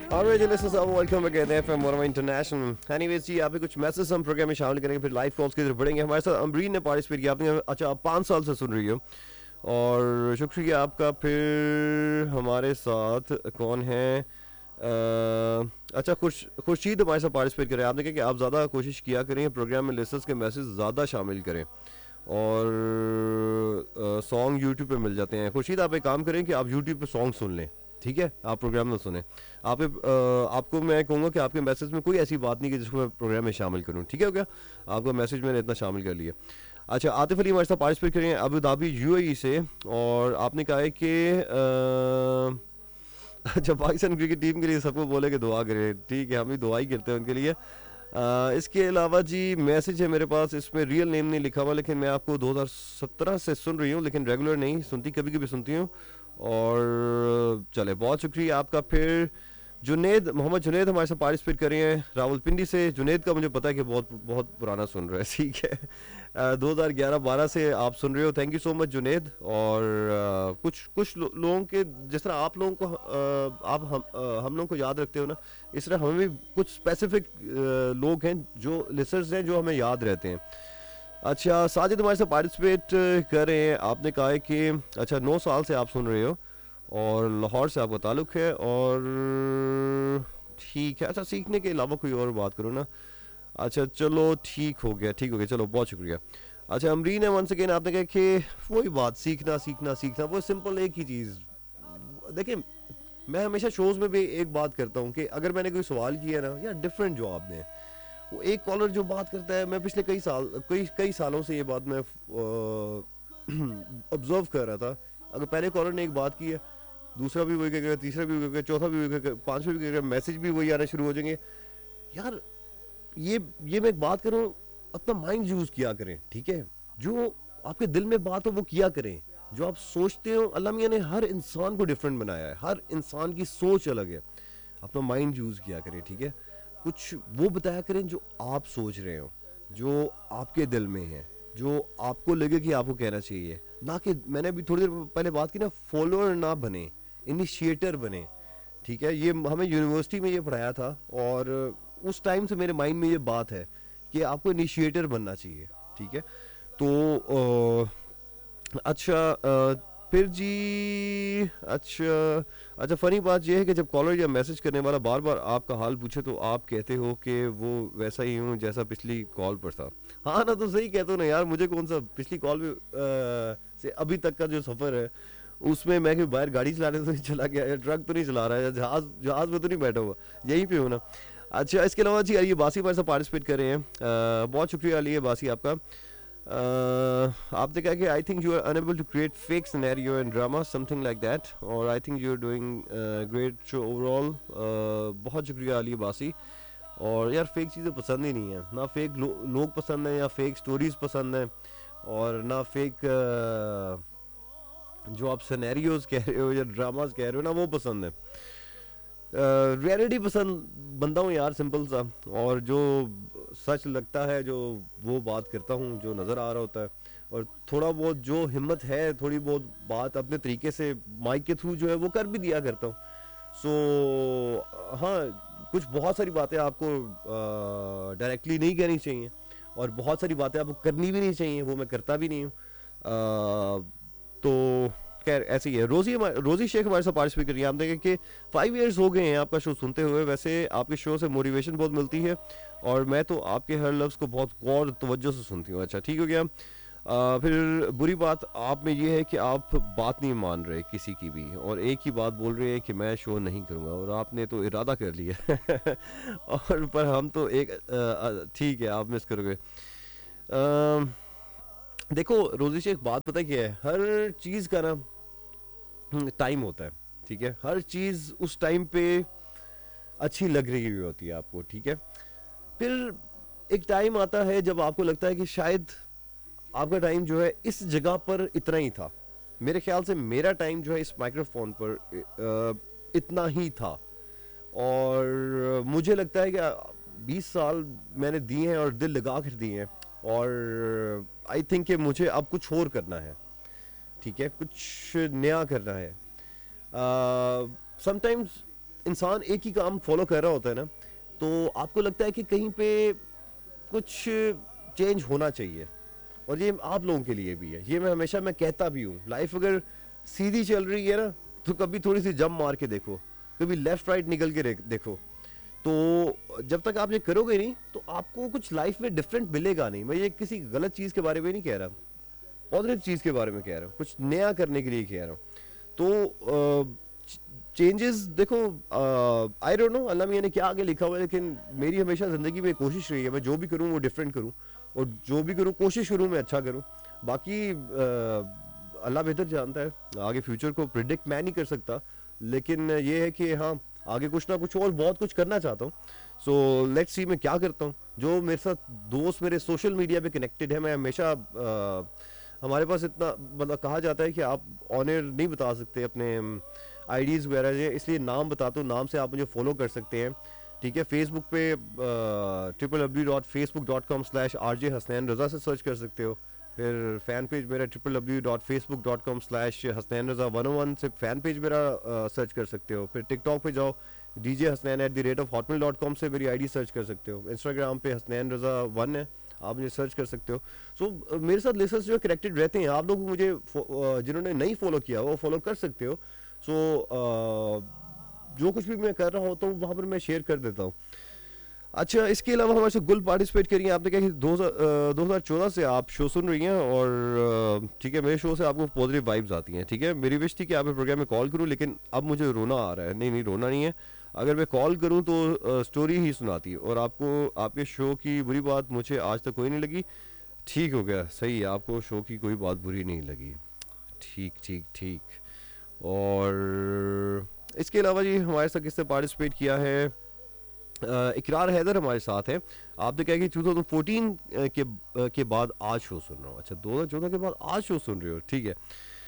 Alright, listeners, welcome again FM Morama International. Anyways जी, आप भी कुछ मैसेज हम प्रोग्राम में शामिल करेंगे, फिर लाइव कॉल्स की तरफ बढ़ेंगे. हमारे साथ अमरीन ने पार्टिसिपेट किया. आपने अच्छा, आप 5 साल से सुन रही हो और शुक्रिया आपका. फिर हमारे साथ कौन है? अच्छा, खुर्शीद हमारे साथ पार्टिसिपेट करें. आपने कहा कि आप ज़्यादा कोशिश किया करें प्रोग्राम में लिसनर्स के मैसेज ज़्यादा शामिल करें और सॉन्ग यूट्यूब पे मिल जाते हैं. खुर्शीद, आप एक काम करें कि आप यूट्यूब पे सॉन्ग सुन लें, ठीक है? आप प्रोग्राम ना सुने. आपको मैं कहूँगा कि आपके मैसेज में कोई ऐसी बात नहीं कि जिसको मैं प्रोग्राम में शामिल करूँ, ठीक है? हो गया, आपका मैसेज मैंने इतना शामिल कर लिया. अच्छा, आतिफ अली हमारे साथ पार्टिसिपेट करें अबू धाबी यूएई से. और आपने कहा है कि अच्छा, पाकिस्तान क्रिकेट टीम के लिए सबको बोले कि दुआ करें. ठीक है, हम भी दुआ ही करते हैं उनके लिए. इसके अलावा जी मैसेज है मेरे पास, इसमें रियल नेम नहीं लिखा हुआ, लेकिन मैं आपको 2017 से सुन रही हूँ, लेकिन रेगुलर नहीं सुनती, कभी कभी सुनती हूँ. और चले, बहुत शुक्रिया आपका. फिर जुनेद, मोहम्मद जुनेद हमारे साथ पार्टिसिपेट कर रहे हैं रावलपिंडी से. जुनेद का मुझे पता है कि बहुत बहुत पुराना सुन रहा है, ठीक है? 2011-12 से आप सुन रहे हो. Thank you so much Junaid. और कुछ कुछ लोगों के, जिस तरह आप लोगों को हम लोगों को याद रखते हो ना, इस तरह हमें भी कुछ स्पेसिफिक लोग हैं जो लिसनर्स हैं जो हमें याद रहते हैं. अच्छा, साजिद हमारे साथ पार्टिसिपेट कर रहे हैं. आपने कहा है कि अच्छा 9 साल से आप सुन रहे हो और लाहौर से आपका ताल्लुक है. और ठीक है, अच्छा सीखने के अलावा कोई और बात करो ना. अच्छा चलो, ठीक हो गया, ठीक हो गया, चलो बहुत शुक्रिया. अच्छा, अमरीन है वंस अगेन. आपने कहा कि वही बात, सीखना सीखना सीखना, वो सिंपल एक ही चीज़. देखिए, मैं हमेशा शोज़ में भी एक बात करता हूँ कि अगर मैंने कोई सवाल किया ना, या डिफरेंट जवाब दें. वो एक कॉलर जो बात करता है, मैं पिछले कई सालों से ये बात मैं ऑब्जर्व कर रहा था. अगर पहले कॉलर ने एक बात की है, दूसरा भी वही कहेगा, तीसरा भी वही कहेगा, चौथा भी वही कहेगा, पांचवा भी कहेगा, मैसेज भी वही आना शुरू हो जाएंगे. यार, ये मैं एक बात करूं, अपना माइंड यूज किया करें, ठीक है? जो आपके दिल में बात हो वो किया करें. जो आप सोचते हो, अल्लाह मियां ने हर इंसान को डिफरेंट बनाया है, हर इंसान की सोच अलग है. अपना माइंड यूज किया करें, ठीक है? कुछ वो बताया करें जो आप सोच रहे हो, जो आपके दिल में है, जो आपको लगे कि आपको कहना चाहिए. ना कि मैंने अभी थोड़ी देर पहले बात की ना, फॉलोअर ना बने, इनिशिएटर बने, ठीक है? ये हमें यूनिवर्सिटी में ये पढ़ाया था और उस टाइम से मेरे माइंड में ये बात है कि आपको इनिशिएटर बनना चाहिए, ठीक है? तो अच्छा, फिर जी, अच्छा अच्छा, फ़नी बात यह है कि जब कॉलर या मैसेज करने वाला बार बार आपका हाल पूछे तो आप कहते हो कि वो वैसा ही हूँ जैसा पिछली कॉल पर था. हाँ ना, तो सही कहते हो ना यार. मुझे कौन सा पिछली कॉल में से अभी तक का जो सफ़र है, उसमें मैं कहीं बाहर गाड़ी चलाने तो नहीं चला गया, या ट्रक तो नहीं चला रहा है, या जहाज़ जहाज़ में तो नहीं बैठा हुआ, यहीं पे हूँ ना. अच्छा, इसके अलावा जी अली बासी हमारे साथ पार्टिसिपेट कर रहे हैं. बहुत शुक्रिया अली बासी आपका. आपने कहा कि I think you are unable to create fake scenario and drama, something like that, और I think you are doing great show overall. बहुत शुक्रिया अली बासी. और यार, फेक चीज़ें पसंद ही नहीं है ना. फेक लोग पसंद हैं, या फेक स्टोरीज पसंद हैं, और ना फेक जो आप सिनेरियोज कह रहे हो या ड्रामाज कह रहे हो ना, वो पसंद है. रियलिटी पसंद बंदा हूँ यार, सिंपल सा. और जो सच लगता है, जो वो बात करता हूँ, जो नज़र आ रहा होता है. और थोड़ा बहुत जो हिम्मत है, थोड़ी बहुत बात अपने तरीके से माइक के थ्रू जो है वो कर भी दिया करता हूँ. सो हाँ, कुछ बहुत सारी बातें आपको डायरेक्टली नहीं कहनी चाहिए, और बहुत सारी बातें आपको करनी भी नहीं चाहिए, वो मैं करता भी नहीं हूँ. तो खैर ऐसे ही है. रोजी शेख हमारे साथ पार्टिसिपेट कर रही है. आप देखें कि 5 इयर्स हो गए हैं आपका शो सुनते हुए. वैसे आपके शो से मोटिवेशन बहुत मिलती है, और मैं तो आपके हर लफ्ज़ को बहुत गौर तवज्जो से सुनती हूँ. अच्छा, ठीक हो गया. फिर बुरी बात आप में ये है कि आप बात नहीं मान रहे किसी की भी, और एक ही बात बोल रहे हैं कि मैं शो नहीं करूँगा, और आपने तो इरादा कर लिया. और पर हम तो एक ठीक है, आप मिस करोगे. देखो रोजी शेख, बात पता है क्या है? हर चीज़ का ना टाइम होता है, ठीक है? हर चीज़ उस टाइम पे अच्छी लग रही हुई होती है आपको, ठीक है? फिर एक टाइम आता है जब आपको लगता है कि शायद आपका टाइम जो है इस जगह पर इतना ही था. मेरे ख्याल से मेरा टाइम जो है इस माइक्रोफोन पर इतना ही था. और मुझे लगता है कि 20 साल मैंने दिए हैं और दिल लगा कर दिए हैं, और आई थिंक कि मुझे अब कुछ और करना है, ठीक है? कुछ नया करना है. समटाइम्स इंसान एक ही काम फॉलो कर रहा होता है ना, तो आपको लगता है कि कहीं पे कुछ चेंज होना चाहिए। और ये आप लोगों के लिए भी है, ये मैं हमेशा मैं कहता भी हूँ, लाइफ अगर सीधी चल रही है ना, तो कभी थोड़ी सी जंप मार के देखो, कभी लेफ्ट राइट निकल के देखो। तो जब तक आप ये करोगे नहीं, तो आपको कुछ लाइफ में डिफरेंट मिलेगा नहीं। मैं ये किसी गलत चीज़ के बारे में नहीं कह रहा, पॉजिटिव चीज़ के बारे में कह रहा हूँ, कुछ नया करने के लिए कह रहा हूँ। तो चेंजेस देखो, आई डोंट नो अल्लाह मियाँ ने क्या आगे लिखा हुआ है, लेकिन मेरी हमेशा ज़िंदगी में कोशिश रही है, मैं जो भी करूँ वो डिफरेंट करूँ, और जो भी करूँ कोशिश करूँ मैं अच्छा करूँ। बाकी अल्लाह बेहतर जानता है, आगे फ्यूचर को प्रिडिक्ट मैं नहीं कर सकता, लेकिन ये है कि हाँ, आगे कुछ ना कुछ और बहुत कुछ करना चाहता हूँ। सो लेट्स सी मैं क्या करता हूँ। जो मेरे साथ दोस्त मेरे सोशल मीडिया पे कनेक्टेड है, मैं हमेशा हमारे पास इतना मतलब कहा जाता है कि आप ऑनर नहीं बता सकते अपने आईडीज़ वगैरह, इसलिए नाम बताता हूँ, नाम से आप मुझे फॉलो कर सकते हैं। ठीक है, फेसबुक पे www.facebook.com/RJ हसनैन रज़ा से सर्च कर सकते हो। फिर फ़ैन पेज मेरा www.facebook.com/हसनैन रज़ा 101 से फ़ैन पेज मेरा सर्च कर सकते हो। फिर टिकटॉक पे जाओ, DJ हसनैन @hotmail.com से मेरी आईडी सर्च कर सकते हो। इंस्टाग्राम पे हसनैन रज़ा 1 है, आप मुझे सर्च कर सकते हो। सो मेरे साथ लिसनर्स जो कनेक्टेड रहते हैं, आप लोग मुझे जिन्होंने नहीं फॉलो किया वो फॉलो कर सकते हो। सो जो कुछ भी मैं कर रहा होता हूँ वहाँ पर मैं शेयर कर देता हूँ। अच्छा, इसके अलावा हमारे साथ गुल पार्टिसिपेट करिए। आपने कहा कि 2014 से आप शो सुन रही हैं, और ठीक है, मेरे शो से आपको पॉजिटिव वाइब्स आती हैं। ठीक है, मेरी विश थी कि आप प्रोग्राम में कॉल करूं, लेकिन अब मुझे रोना आ रहा है। नहीं नहीं, रोना नहीं है, अगर मैं कॉल करूं तो स्टोरी ही सुनाती है, और आपको आपके शो की बुरी बात मुझे आज तक कोई नहीं लगी। ठीक हो गया, सही है, आपको शो की कोई बात बुरी नहीं लगी। ठीक ठीक ठीक। और इसके अलावा जी हमारे साथ किसने पार्टिसिपेट किया है? इकरार हैदर हमारे साथ है। आपने कहा कि 2014 के बाद आज शो सुन रहा हूँ। अच्छा, 2014 के बाद आज शो सुन रहे हो, ठीक है।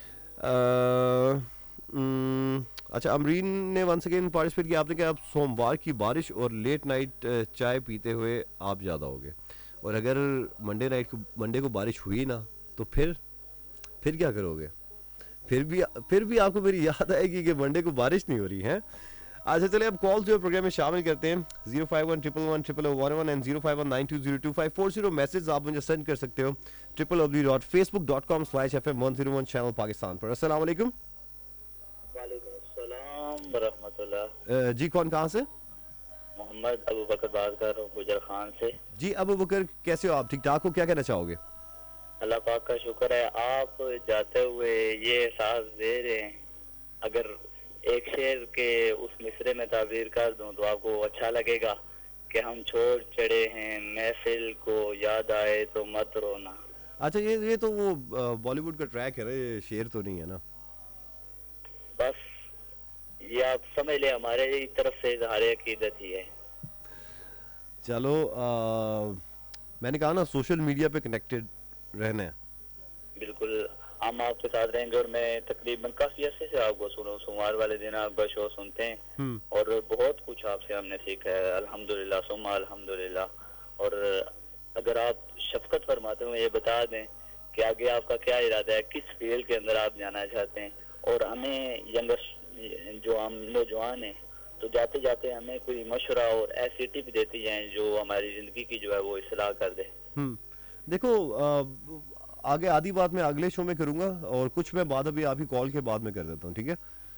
अच्छा, अमरीन ने वंस अगेन पार्टिसिपेट किया। आपने कहा आप सोमवार की बारिश और लेट नाइट चाय पीते हुए आप ज़्यादा होगे, और अगर मंडे को बारिश हुई ना, तो फिर क्या करोगे? फिर भी आपको मेरी याद आएगी कि मंडे को बारिश नहीं हो रही है। अच्छा, चलिए अब कॉल जो प्रोग्राम में शामिल करते हैं। 051111111 एंड 05192022540 मैसेज आप मुझे सेंड कर सकते हो www.facebook.com/FM101 चैनल पाकिस्तान पर। अस्सलाम वालेकुम। वालेकुम अस्सलाम वरहमतुल्लाह। जी, कौन कहाँ से? मोहम्मद अबू बकर बात कर रहा हूँ गुजर खान से। जी अबू बकर, कैसे हो आप? ठीक ठाक हो? क्या कहना चाहोगे? अल्लाह पाक का शुक्र है, आप जाते हुए ये एहसास दे रहे हैं। अगर एक शेर के उस मिसरे में ताबीर कर दूं तो आपको अच्छा लगेगा कि हम छोड़ चढ़े हैं महफिल को, याद आए तो मत रोना। अच्छा, ये तो वो बॉलीवुड का ट्रैक है ना, ये शेर तो नहीं है ना? बस ये आप समझ ले, हमारे तरफ से इजहार अकीदत ही है। चलो, मैंने कहा ना सोशल मीडिया पे कनेक्टेड रहना है। बिल्कुल, हम आपके साथ रहेंगे, और मैं तकरीबन काफी अर्से से आपको सोमवार वाले दिन आपका शो सुनते हैं, और बहुत कुछ आपसे हमने सीखा है, अल्हम्दुलिल्लाह सुम्मा अल्हम्दुलिल्लाह। और अगर आप शफकत फरमाते हुए ये बता दें कि आगे आपका क्या इरादा है, किस फील्ड के अंदर आप जाना चाहते हैं, और हमें यंगस्ट जो हम नौजवान हैं, तो जाते जाते हमें कोई मशवरा और ऐसी टिप देती जाएं जो हमारी जिंदगी की जो है वो इस्लाह कर दे। देखो, आगे आधी बात मैं अगले शो में करूंगा, और कुछ मैं बात अभी आप ही कॉल के बाद में कर देता हूँ, ठीक है?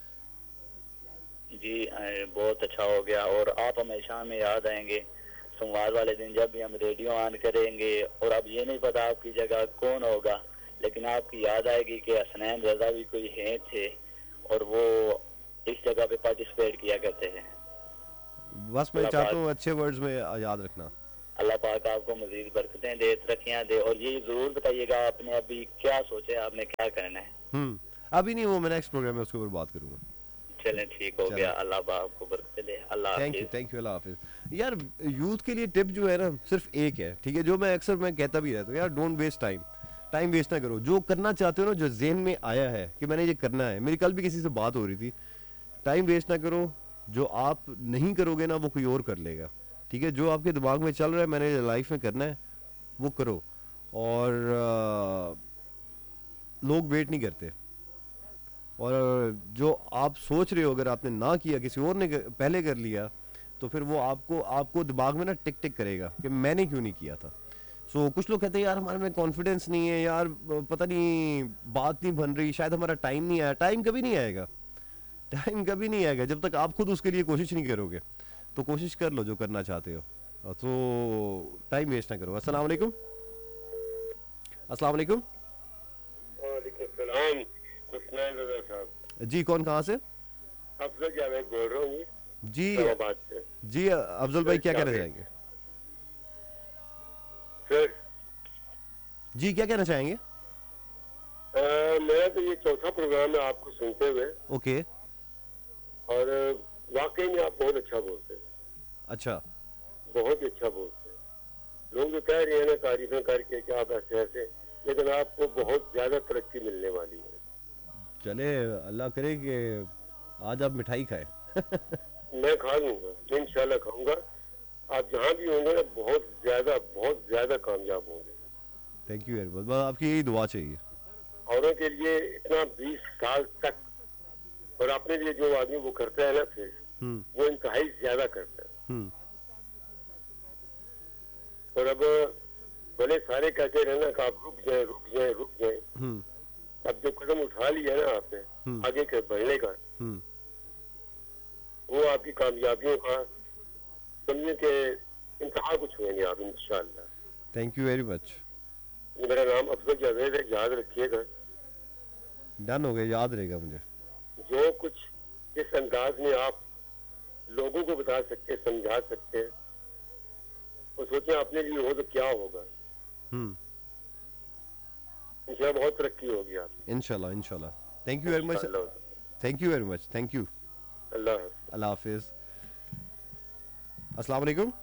जी, बहुत अच्छा हो गया, और आप हमेशा हमें याद आएंगे सोमवार वाले दिन जब भी हम रेडियो ऑन करेंगे, और अब ये नहीं पता आपकी जगह कौन होगा, लेकिन आपकी याद आएगी कि हसनैन रजा भी कोई हैं थे, और वो इस जगह पे पार्टिसिपेट किया करते हैं। बस मैं चाहता हूँ अच्छे वर्ड्स में याद रखना। अल्लाह पाक आपको मजीद बरकतें दे, तरक्कियां दे, और ये जरूर बताइएगा आपने अभी क्या सोचा है, आपने क्या करना है। अभी नहीं, वो मैं नेक्स्ट प्रोग्राम में उसके ऊपर बात करूंगा। चलें, ठीक हो गया। अल्लाह पाक आपको बरकतें दे। अल्लाह थैंक यू, अल्लाह हाफिज। यार, यूथ के लिए टिप जो है ना सिर्फ एक है, ठीक है, जो मैं अक्सर कहता भी रहता हूँ, यार डोंट वेस्ट टाइम वेस्ट ना करो। जो करना चाहते हो ना, जो जेहन में आया है कि मैंने ये करना है, मेरी कल भी किसी से बात हो रही थी, टाइम वेस्ट ना करो। जो आप नहीं करोगे ना, वो कोई और कर लेगा, ठीक है? जो आपके दिमाग में चल रहा है मैंने लाइफ में करना है, वो करो। और लोग वेट नहीं करते, और जो आप सोच रहे हो अगर आपने ना किया, किसी और ने पहले कर लिया, तो फिर वो आपको आपको दिमाग में ना टिक टिक करेगा कि मैंने क्यों नहीं किया था। सो कुछ लोग कहते हैं यार हमारे में कॉन्फिडेंस नहीं है यार, पता नहीं बात नहीं बन रही, शायद हमारा टाइम नहीं आया। टाइम कभी नहीं आएगा, टाइम कभी नहीं आएगा जब तक आप खुद उसके लिए कोशिश नहीं करोगे। तो कोशिश कर लो जो करना चाहते हो, तो टाइम वेस्ट ना करो। अस्सलाम वालेकुम। अस्सलाम वालेकुम। वालेकुम सलाम। हुसनैन रजा साहब, जी कौन कहाँ से? अफजल जावेद बोल रहा हूँ जी इस्लामाबाद से। जी अफजल भाई क्या कहना चाहेंगे? सर जी क्या कहना चाहेंगे? मेरा तो ये चौथा प्रोग्राम है आपको सुनते हुए, ओके। और वाकई में आप बहुत अच्छा बोलते हैं, अच्छा बहुत ही अच्छा बोलते हैं। लोग जो कह रहे हैं ना तारीफें करके कि आप ऐसे ऐसे, लेकिन आपको बहुत ज्यादा तरक्की मिलने वाली है। चले, अल्लाह करे कि आज आप मिठाई खाए। मैं खा लूंगा, इंशाल्लाह खाऊंगा। आप जहाँ भी होंगे ना बहुत ज्यादा कामयाब होंगे। थैंक यू वेरी मच, बस आपकी यही दुआ चाहिए। औरों के लिए इतना 20 साल तक, और अपने लिए जो आदमी वो करता है ना फिर वो इंतहाई ज्यादा करता है। हम्म और अब भले सारे कहते रहे ना कि आप रुक जाए रुक जाए रुक जाए, हम्म अब जो कदम उठा लिया ना आपने आगे के बढ़ने का, हम्म वो आपकी कामयाबियों का समझे कि इंतहा को छुएंगे आप इंशाल्लाह। Thank you very much. मेरा नाम अफजल जावेद है, याद रखिएगा। डन हो गया, याद रहेगा मुझे। जो कुछ जिस अंदाज में आप लोगों को बता सकते समझा सकते हैं, वो सोचें अपने लिए हो तो क्या होगा। हम्म इंशाल्लाह बहुत तरक्की होगी आप। इंशाल्लाह इंशाल्लाह। थैंक यू वेरी मच, इंशाल्लाह। Thank you very much, thank you. अल्लाह हाफ़िज़। अल्लाह हाफिज। अस्सलाम वालेकुम।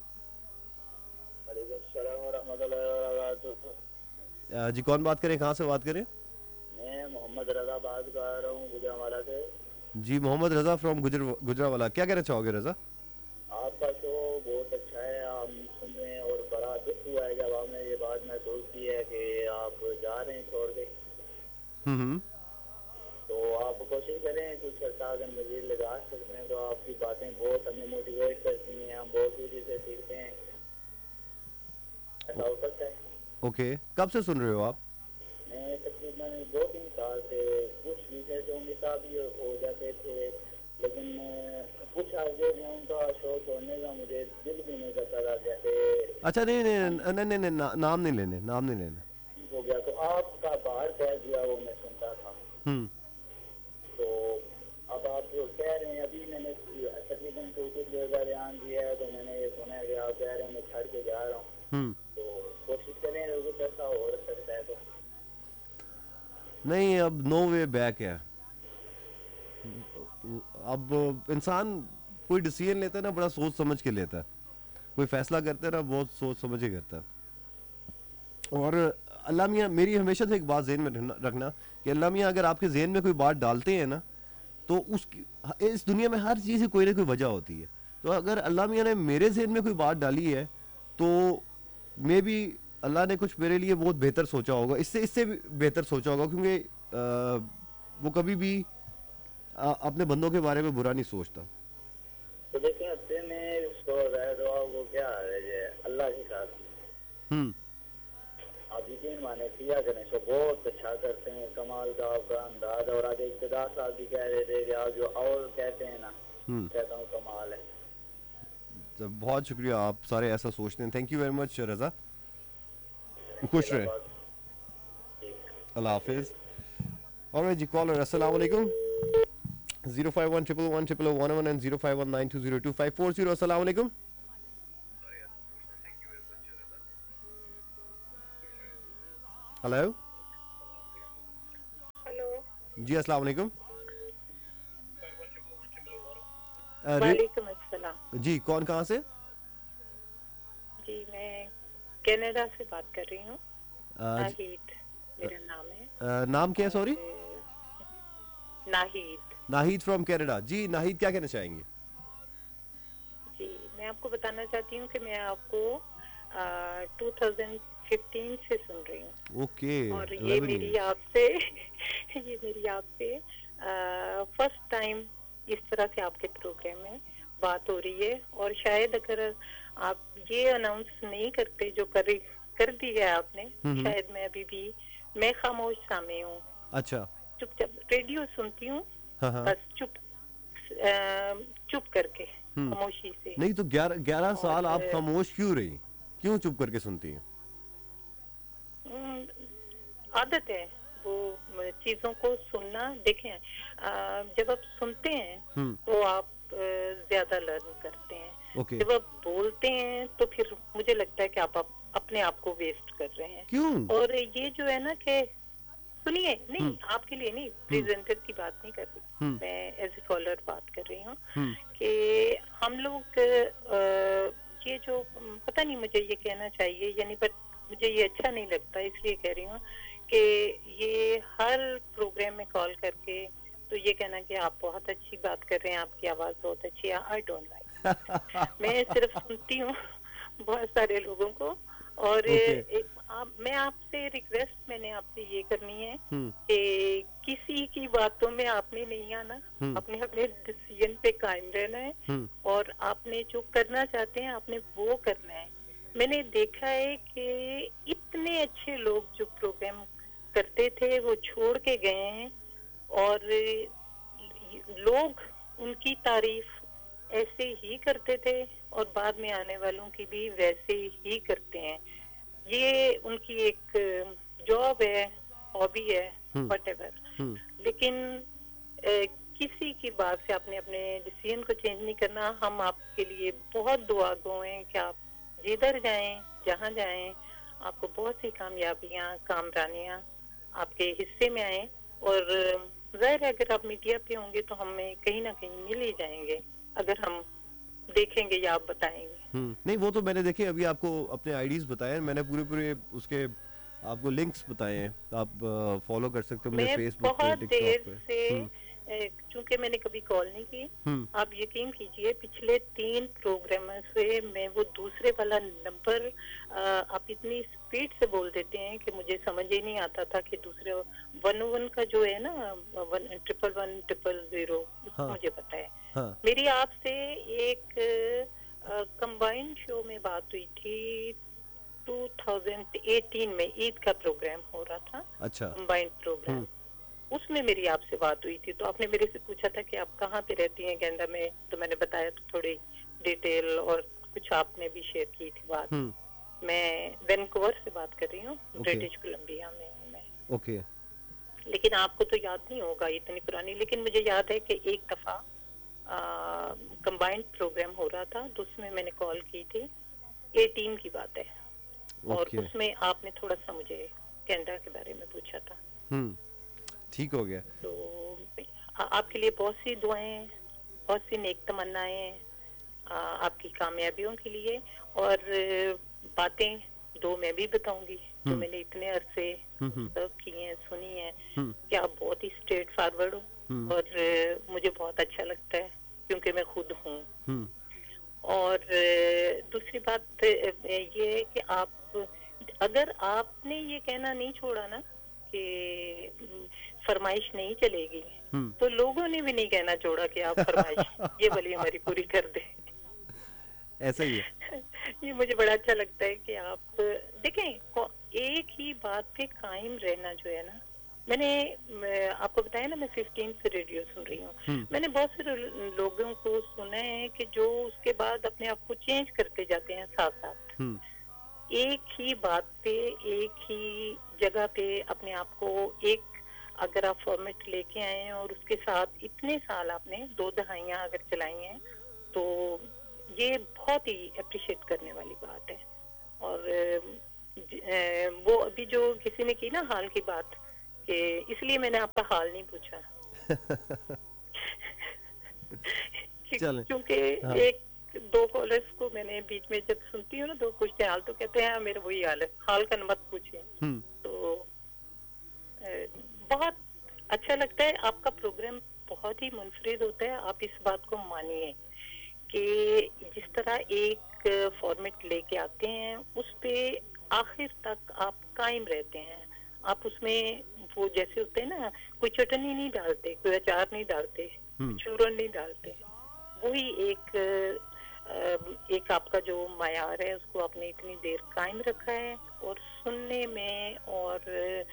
जी कौन बात करें, कहाँ से बात करें? मैं मोहम्मद रजा बात कर रहा हूँ गुजरांवाला से। जी मोहम्मद रजा फ्रॉम गुजरावाला, क्या कहना चाहोगे रजा? आपका शो बहुत अच्छा है, हम सुन रहे हैं और बड़ा दुख हुआ है जब हमने ये बात महसूस की है कि आप जा रहे हैं छोड़ के। हम्म। तो आप कोशिश करें कुछ अगर मजीद लगा सकते हैं, तो आपकी बातें बहुत हमें मोटिवेट करती हैं, हम बहुत चीज़ से सीखते हैं। ऐसा हो सकता है? ओके, कब से सुन रहे हो आप? मैं तकरीबन 2-3 साल से कुछ विषय से उम्मीद भी हो जाते थे, लेकिन कुछ आगे में उनका शो छोड़ने का मुझे दिल भी नहीं करता था। जैसे अच्छा नहीं नहीं नहीं नहीं, नहीं नाम नहीं लेने, नाम नहीं लेने। हो गया तो आपका बाहर कह दिया वो मैं सुनता था। हम्म तो अब आप जो कह रहे हैं, अभी मैंने तकरीबन कुछ जगह ध्यान दिया है, तो मैंने ये सुना है कि आप कह रहे हैं मैं छड़ के जा रहा हूँ। तो कोशिश करें अगर कुछ ऐसा हो सकता है तो। नहीं, अब नो वे बैक है। अब इंसान कोई डिसीजन लेता है ना, बड़ा सोच समझ के लेता है। कोई फैसला करता है ना, बहुत सोच समझ के करता है। और अल्लाह मियाँ, मेरी हमेशा से एक बात ज़हन में रखना कि अल्लाह मियाँ अगर आपके जहन में कोई बात डालते हैं ना, तो उसकी इस दुनिया में हर चीज़ की कोई ना कोई वजह होती है। तो अगर अल्लाह मियाँ ने मेरे जहन में कोई बात डाली है, तो मे भी अल्लाह ने कुछ मेरे लिए बहुत बेहतर सोचा होगा, इससे इससे भी बेहतर सोचा होगा, क्योंकि वो कभी भी अपने बंदों के बारे में बुरा नहीं सोचता। तो देखिए हफ्ते में सो रहे तो आपको क्या है अल्लाह के साथ हम्म आप यकीन माने किया करें, तो बहुत अच्छा करते हैं, कमाल का आपका अंदाज। और आगे इब्तदा साहब भी कह रहे थे कि आप जो और कहते हैं ना, कहता हूँ कमाल है। तो बहुत शुक्रिया, आप सारे ऐसा सोचते हैं। थैंक यू वेरी मच रजा, खुश रहे, अल्लाह हाफिज। और जी कॉलर अस्सलाम वालेकुम। 051111111 and 05192022540। अस्सलाम वालेकुम। हेलो हेलो जी अस्सलाम वालेकुम। वालेकुम अस्सलाम। जी कौन कहाँ से? जी मैं कनाडा से बात कर रही हूँ, नाहिद मेरा नाम है। नाम क्या है? Sorry, Nahid. Nahid from Canada. जी नाहिद क्या कहना चाहेंगे? जी मैं आपको बताना चाहती हूँ कि मैं आपको 2015 से सुन रही हूँ। ओके, और ये मेरी आपसे ये मेरी आपसे फर्स्ट टाइम इस तरह से आपके प्रोग्राम में बात हो रही है, और शायद अगर आप ये अनाउंस नहीं करते जो कर दिया आपने, शायद मैं खामोश सामे हूँ। अच्छा। चुपचाप रेडियो सुनती हूँ, हाँ हाँ। बस चुप करके, खामोशी से। नहीं तो 11 साल आप और खामोश क्यों रही, क्यों चुप करके सुनती हैं? आदत है वो चीजों को सुनना। देखें, जब आप सुनते हैं तो आप ज्यादा लर्न करते हैं। ओके। जब आप बोलते हैं तो फिर मुझे लगता है कि आप अपने आप को वेस्ट कर रहे हैं। क्यों? और ये जो है ना कि सुनिए, नहीं आपके लिए नहीं, प्रेजेंटर की बात नहीं कर रही मैं, एज ए कॉलर बात कर रही हूँ कि हम लोग ये जो पता नहीं मुझे ये कहना चाहिए यानी, पर मुझे ये अच्छा नहीं लगता, इसलिए कह रही हूँ कि ये हर प्रोग्राम में कॉल करके तो ये कहना कि आप बहुत अच्छी बात कर रहे हैं, आपकी आवाज बहुत अच्छी है। I don't like. मैं सिर्फ सुनती हूँ बहुत सारे लोगों को, और मैं आपसे रिक्वेस्ट मैंने आपसे ये करनी है कि किसी की बातों में आपने नहीं आना, अपने अपने डिसीजन पे कायम रहना है, और आपने जो करना चाहते हैं आपने वो करना है। मैंने देखा है कि इतने अच्छे लोग जो प्रोग्राम करते थे वो छोड़ के गए हैं, और लोग उनकी तारीफ ऐसे ही करते थे और बाद में आने वालों की भी वैसे ही करते हैं। ये उनकी एक जॉब है, हॉबी है, व्हाटएवर। लेकिन किसी की बात से आपने अपने डिसीजन को चेंज नहीं करना। हम आपके लिए बहुत दुआगो हैं कि आप जिधर जाएं, जहां जाएं, आपको बहुत सी कामयाबियां, कामरानियां आपके हिस्से में आए, और जाहिर है अगर आप मीडिया पे होंगे तो हमें कहीं ना कहीं मिल ही जाएंगे, अगर हम देखेंगे या आप बताएंगे। नहीं वो तो मैंने देखे, अभी आपको अपने आईडीज बताए, मैंने पूरे उसके आपको लिंक्स बताए हैं, आप फॉलो कर सकते हो मुझे फेसबुक पे, टिकटॉक पे। चूंकि मैंने कभी कॉल नहीं की, आप यकीन कीजिए पिछले 3 प्रोग्राम से मैं वो दूसरे वाला नंबर आप इतनी स्पीड से बोल देते हैं कि मुझे समझ ही नहीं आता था कि दूसरे 101 का जो है ना 11100, मुझे पता है। मेरी आपसे एक कंबाइंड शो में बात हुई थी 2018 में, ईद का प्रोग्राम हो रहा था। अच्छा। कंबाइंड प्रोग्राम, उसमें मेरी आपसे बात हुई थी, तो आपने मेरे से पूछा था कि आप कहाँ पे रहती हैं कैनेडा में, तो मैंने बताया तो थोड़ी डिटेल, और कुछ आपने भी शेयर की थी बात। मैं वैनकूवर से बात कर रही हूँ, ब्रिटिश कोलंबिया में हूँ मैं। ओके। लेकिन आपको तो याद नहीं होगा इतनी पुरानी, लेकिन मुझे याद है कि एक दफा कंबाइंड प्रोग्राम हो रहा था तो उसमें मैंने कॉल की थी, 18 की बात है, और उसमें आपने थोड़ा सा मुझे कनाडा के बारे में पूछा था। ठीक हो गया। तो आपके लिए बहुत सी दुआएं, बहुत सी नेक तमन्नाएं आपकी कामयाबियों के लिए, और बातें 2 मैं भी बताऊंगी जो मैंने इतने अरसे सब की हैं, सुनी है, कि आप बहुत ही स्ट्रेट फॉरवर्ड हो, और मुझे बहुत अच्छा लगता है क्योंकि मैं खुद हूँ। और दूसरी बात ये है कि आप, अगर आपने ये कहना नहीं छोड़ा ना कि फरमाइश नहीं चलेगी, तो लोगों ने भी नहीं कहना छोड़ा कि आप फरमाइश ये वाली हमारी पूरी कर दे। ऐसा ही है। ये मुझे बड़ा अच्छा लगता है कि आप देखें, एक ही बात पे कायम रहना जो है ना, मैंने आपको बताया ना मैं 15 से रेडियो सुन रही हूँ। मैंने बहुत सारे लोगों को सुना है कि जो उसके बाद अपने आप को चेंज करते जाते हैं साथ साथ। एक ही बात पे, एक ही जगह पे अपने आप को एक, अगर आप फॉर्मेट लेके आए हैं और उसके साथ इतने साल आपने 2 दहाइयां अगर चलाई हैं, तो ये बहुत ही अप्रिशिएट करने वाली बात है। और वो अभी जो किसी ने की ना हाल की बात, कि इसलिए मैंने आपका हाल नहीं पूछा क्योंकि 1-2 कॉलर्स को मैंने बीच में जब सुनती हूँ ना, तो पूछते हैं हाल, तो कहते हैं मेरा वही हाल है, हाल का मत पूछिए। तो बहुत अच्छा लगता है, आपका प्रोग्राम बहुत ही मुनफरिद होता है। आप इस बात को मानिए कि जिस तरह एक फॉर्मेट लेके आते हैं उस पे आखिर तक आप कायम रहते हैं, आप उसमें वो जैसे होते हैं ना, कोई चटनी नहीं डालते, कोई अचार नहीं डालते, चूरन नहीं डालते, वही एक आपका जो मायार है उसको आपने इतनी देर कायम रखा है। और सुनने में और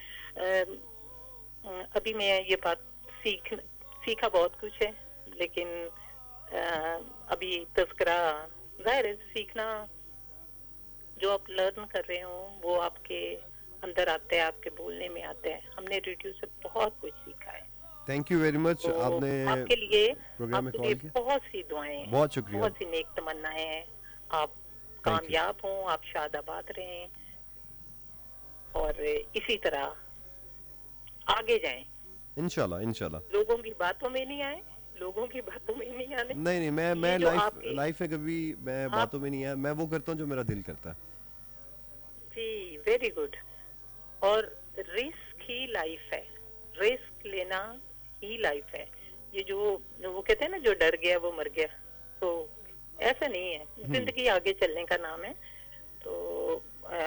अभी मैं ये बात सीखा बहुत कुछ है, लेकिन अभी तज़किरा जाहिर है, सीखना जो आप लर्न कर रहे हो वो आपके अंदर आता है, आपके बोलने में आता है। हमने रेडियो से बहुत कुछ सीखा है। Thank you very much. तो आपने आपके लिए प्रोग्राम में कॉल किया, बहुत सी दुआएं हैं, बहुत शुक्रिया। बहुत सी नेक तमन्नाएं हैं। आप कामयाब हों, आप शादाबाद रहें और इसी तरह आगे जाएं। इंशाल्लाह इंशाल्लाह। लोगों की बातों में नहीं आए, लोगों की बातों में नहीं आने। नहीं मैं ये जो लाइफ में कभी मैं बातों में नहीं आया, मैं वो करता हूँ जो मेरा दिल करता है। जी, वेरी गुड। और रिस्क ही लाइफ है, रिस्क लेना ही लाइफ है। ये जो वो कहते हैं ना, जो डर गया वो मर गया, तो ऐसा नहीं है। जिंदगी आगे चलने का नाम है। तो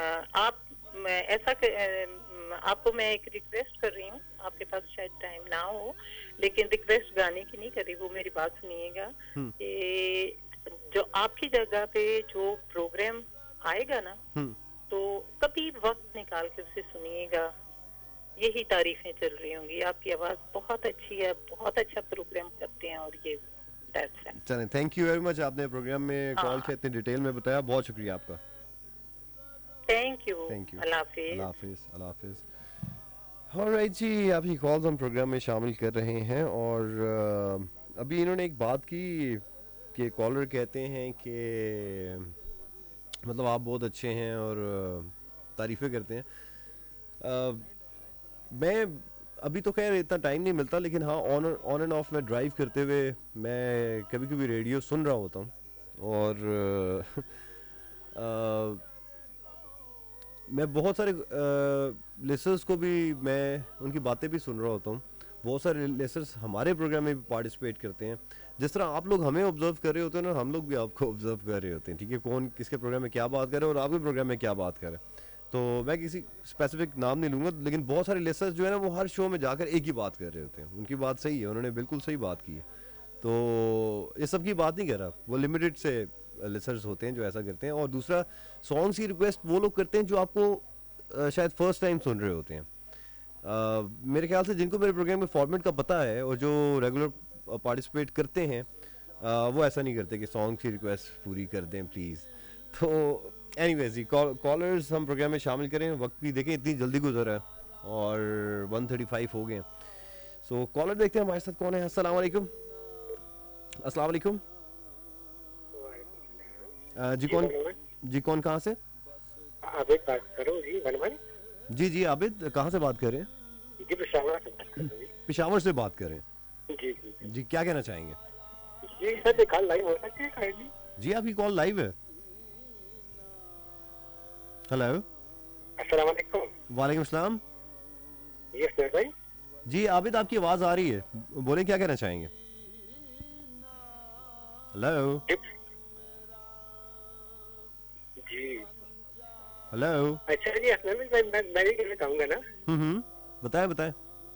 आपको मैं एक रिक्वेस्ट कर रही हूँ, आपके पास शायद टाइम ना हो, लेकिन रिक्वेस्ट गाने की नहीं कर रही, वो मेरी बात सुनिएगा कि जो आपकी जगह पे जो प्रोग्राम आएगा ना, तो कभी वक्त निकाल के उसे सुनिएगा। यही तारीफें चल रही होंगी, आपकी आवाज बहुत अच्छी है, बहुत अच्छा प्रोग्राम करते हैं। और ये चलें, थैंक यू वेरी मच। आपने प्रोग्राम में कॉल किया, इतनी डिटेल में बताया, बहुत शुक्रिया आपका। Thank you. Allah Hafiz. Alright जी, आप ही कॉल्स हम प्रोग्राम में शामिल कर रहे हैं। और अभी इन्होंने एक बात की कि कॉलर कहते हैं कि मतलब आप बहुत अच्छे हैं और तारीफ़ें करते हैं। मैं अभी तो खैर इतना टाइम नहीं मिलता, लेकिन हाँ ऑन एंड ऑफ में ड्राइव करते हुए मैं कभी कभी रेडियो सुन रहा होता हूँ। और मैं बहुत सारे लिसनर्स को भी, मैं उनकी बातें भी सुन रहा होता हूँ। बहुत सारे लिसनर्स हमारे प्रोग्राम में भी पार्टिसिपेट करते हैं। जिस तरह आप लोग हमें ऑब्जर्व कर रहे होते हैं ना, हम लोग भी आपको ऑब्जर्व कर रहे होते हैं। ठीक है, कौन किसके प्रोग्राम में क्या बात कर रहे हैं और आपके प्रोग्राम में क्या बात कर रहे हैं। तो मैं किसी स्पेसिफिक नाम नहीं लूँगा, लेकिन बहुत सारे लिसनर्स जो है ना, वो हर शो में जाकर एक ही बात कर रहे होते हैं। उनकी बात सही है, उन्होंने बिल्कुल सही बात की है। तो ये सब की बात नहीं कर रहा, वो लिमिटेड से लिसनर्स होते हैं जो ऐसा करते हैं। और दूसरा, सॉन्ग्स की रिक्वेस्ट वो लोग करते हैं जो आपको शायद फर्स्ट टाइम सुन रहे होते हैं। मेरे ख्याल से जिनको मेरे प्रोग्राम में फॉर्मेट का पता है और जो रेगुलर पार्टिसिपेट करते हैं, वो ऐसा नहीं करते कि सॉन्ग की रिक्वेस्ट पूरी कर दें प्लीज़। तो एनीवेज जी, कॉलर्स हम प्रोग्राम में शामिल करें। वक्त भी देखें इतनी जल्दी गुजर है और 1:35 हो गए। सो कॉलर देखते हैं हमारे साथ कौन है। अस्सलाम वालेकुम। अस्सलाम वालेकुम। जी कौन कहाँ से? आबिद बात करो जी। बनवन जी आबिद, कहाँ से बात कर रहे हैं? जी पेशावर से बात कर रहे हैं। पेशावर से बात कर रहे हैं। जी क्या कहना चाहेंगे? जी सर, कॉल लाइव हो सकती है काइंडली? जी आपकी कॉल लाइव है। हेलो, अस्सलाम वालेकुम। वालेकुम सलाम। यस सर भाई। जी आबिद, आपकी आवाज़ आ रही है, बोले क्या कहना चाहेंगे? हेलो जी। हेलो। अच्छा जी, मैं भी कहना चाहूँगा ना। बताएं।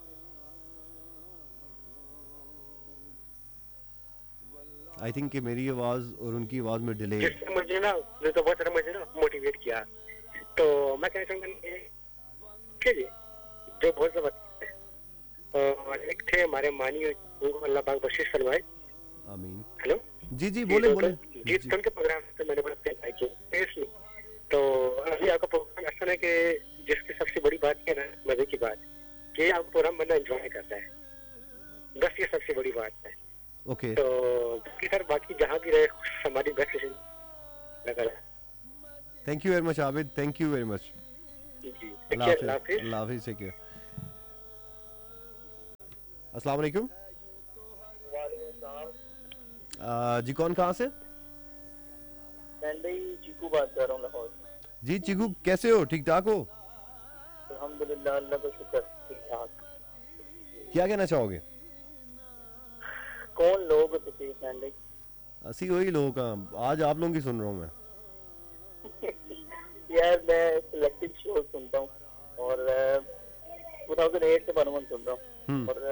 आई थिंक कि मेरी आवाज़ और उनकी आवाज़ में डिले है। मुझे ना तो बहुत सारा मुझे ना मोटिवेट किया। तो मैं कहना चाहूँगा जी, जो बहुत ज़बरदस्त है। और एक थे हमारे मानी, उनको अल्लाह पाक बख्शिश फरमाए। आमीन। हेलो जी बोले। गीत सुन के प्रोग्राम तो मैंने बहुत लाइक किया। तो अभी आपका प्रोग्राम ऐसा है कि जिसकी सबसे बड़ी बात है ना, मजे की बात, कि आपका प्रोग्राम बंदा एंजॉय करता है, बस ये सबसे बड़ी बात है। ओके। तो सर बाकी जहाँ भी रहे हमारी बेस्ट लगा। Thank you very much Abid, thank you very much. जी अल्लाह हाफिज़। ठीक है। अस्सलाम वालेकुम। जी कौन कहाँ से? मैं चीकू बात कर रहा हूँ लाहौर से। जी चीकू, कैसे हो? ठीक ठाक हो? अल्हम्दुलिल्लाह, अल्लाह का शुक्र, ठीक ठाक। क्या कहना चाहोगे? कौन लोग तुसी? असी वही लोग हैं, आज आप लोगों की सुन रहा हूँ मैं। यार मैं सिलेक्टिव शो सुनता हूँ और 2008 से बनवन सुन रहा हूँ और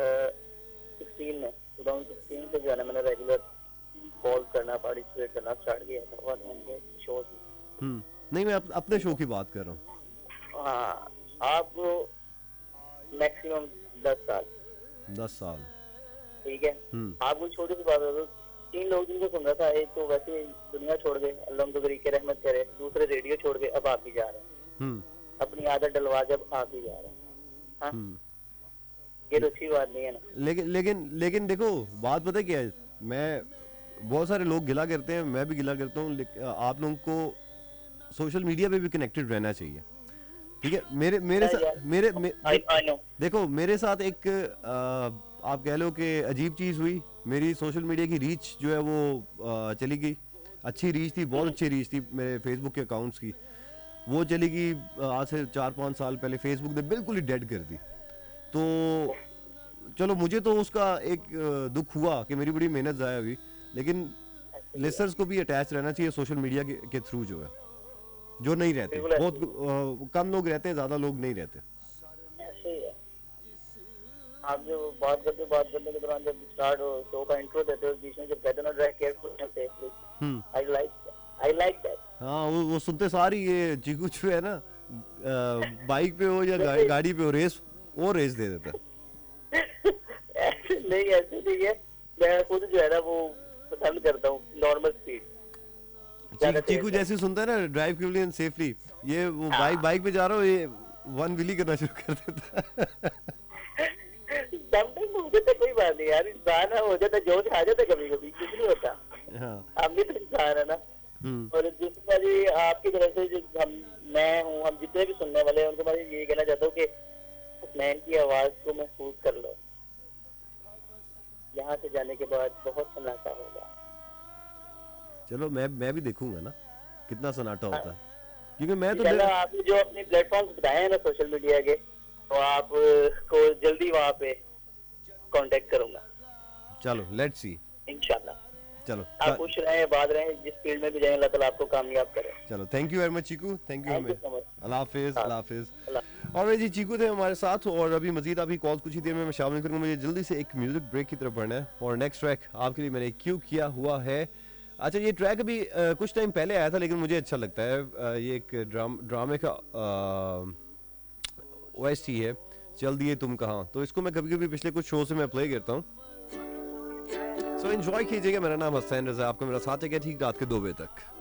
2016 से जो है ना मैंने रेगुलर कॉल करना, पार्टिसिपेट करना स्टार्ट किया था वन के शो से। नहीं, मैं अपने शो की बात कर रहा हूँ। हाँ, आपको मैक्सिमम 10 साल। 10 साल, ठीक है। आपको छोटी सी बात है, 3 लोग जिनको सुन रहा था, एक तो वैसे ही दुनिया छोड़ गए, अल्लाह उनको बरीक रहमत करे, दूसरे रेडियो छोड़ गए, अब आप भी जा रहे हैं, अपनी आदत डलवा के अब आप भी जा रहे हैं। हाँ? ये तो अच्छी बात नहीं है ना। लेकिन देखो बात पता है क्या है, मैं बहुत सारे लोग गिला करते हैं, मैं भी गिला करता हूँ, आप लोगों को सोशल मीडिया पे भी कनेक्टेड रहना चाहिए, ठीक है। मेरे साथ देखो, मेरे साथ एक आप कह लो कि अजीब चीज़ हुई। मेरी सोशल मीडिया की रीच जो है वो चली गई। अच्छी रीच थी, बहुत अच्छी रीच थी मेरे फेसबुक के अकाउंट्स की, वो चली गई आज से 4-5 साल पहले। फेसबुक ने बिल्कुल ही डेड कर दी। तो चलो, मुझे तो उसका एक दुख हुआ कि मेरी बड़ी मेहनत ज़ाया हुई, लेकिन लिसनर्स को भी अटैच रहना चाहिए सोशल मीडिया के थ्रू, जो है, जो नहीं रहते, बहुत कम लोग रहते हैं, ज़्यादा लोग नहीं रहते। ऐसे ही है। आप जो बात करने के दौरान जब स्टार्ट हो, शो का इंट्रो देते हो, बीच में जब कहते ना drive careful and safely, I like that. हाँ, वो सुनते सारी ये चीकू जो है ना, बाइक पे हो या गाड़ी पे हो, रेस दे देता है। नहीं, ऐसे नहीं है। मैं खुद जो है ना वो पसंद करता हूँ नॉर्मल स्पीड। चीकू जैसे सुनता है ना ड्राइव केयरफुली एंड सेफली, ये वो बाइक पे जा रहा हो, ये वन व्हीली करना शुरू कर देता है। समटाइम हो जाता, कोई बात नहीं यार, इंसान है, हो जाता, जोश आ जाता कभी कभी, कुछ नहीं होता। आप भी तो इंसान है ना। और दूसरी बात, आपकी तरफ से जो मैं हूँ, हम जितने भी सुनने वाले हैं उनको मैं ये कहना चाहता हूँ कि मैन की आवाज को महफूज कर लो। यहाँ से जाने के बाद बहुत सन्नाटा होगा। चलो, मैं भी देखूंगा ना कितना सन्नाटा होता है, क्योंकि मैं तो आपने जो अपने प्लेटफॉर्म्स बताए हैं ना सोशल मीडिया के, तो आप को जल्दी वहाँ पे कांटेक्ट करूंगा। चलो, लेट्स सी, इंशाल्लाह। चलो, आप खुश रहें, आबाद रहें, जिस फील्ड में भी जाएं, अल्लाह ताला आपको कामयाब करे। चलो, thank you very much Chiku, thank you very much. अल्लाह हाफिज, अल्लाह हाफिज। और वे जी चीकू थे हमारे साथ, और अभी मजीद अभी कॉल कुछ ही देर में मैं शामिल करूंगा। मुझे जल्दी से एक म्यूजिक ब्रेक की तरफ बढ़ना है, और नेक्स्ट ट्रैक आपके लिए मैंने क्यों किया हुआ है। अच्छा, ये ट्रैक अभी कुछ टाइम पहले आया था, लेकिन मुझे अच्छा लगता है। ये एक ड्रामे का OST है, चल दिए तुम कहाँ। तो इसको मैं कभी कभी पिछले कुछ शो से मैं प्ले करता हूँ, सो एंजॉय कीजिएगा। मेरा नाम हसैन रजा, आपको मेरा साथ है क्या ठीक रात के 2 बजे तक।